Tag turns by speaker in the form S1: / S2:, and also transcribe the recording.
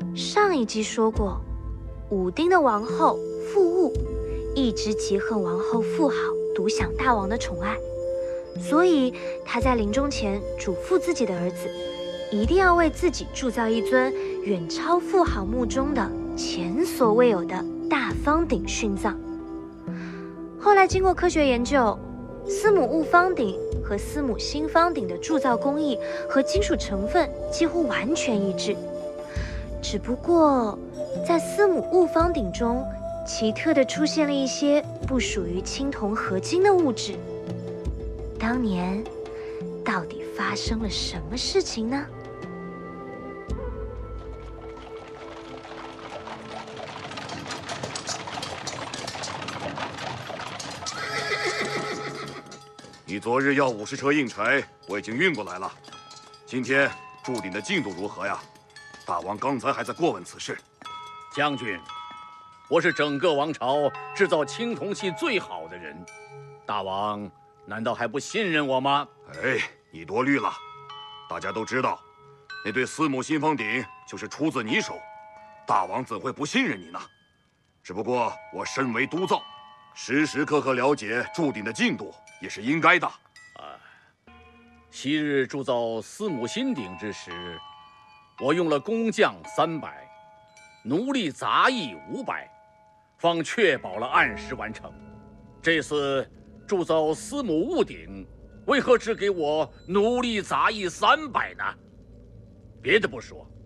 S1: 上一集说过，武丁的王后富务一直嫉恨王后妇好独享大王的宠爱，所以他在临终前嘱咐自己的儿子，一定要为自己铸造一尊远超妇好墓中的前所未有的大方鼎殉葬。后来经过科学研究，司母戊方鼎和司母辛方鼎的铸造工艺和金属成分几乎完全一致，只不过在司母戊方鼎中奇特地出现了一些不属于青铜合金的物质。当年到底发生了什么事情呢？
S2: 你昨日要50车硬柴，我已经运过来了。今天铸鼎的进度如何呀？大王刚才还在过问此事。
S3: 将军，我是整个王朝制造青铜器最好的人，大王难道还不信任我吗？
S2: 哎，你多虑了。大家都知道，那对司母辛方鼎就是出自你手，大王怎会不信任你呢？只不过我身为督造，时时刻刻了解铸鼎的进度也是应该的。
S3: 昔日铸造司母辛鼎之时，我用了工匠300，奴隶杂役500，方确保了按时完成。这次铸造司母戊鼎，为何只给我奴隶杂役300呢？别的不说，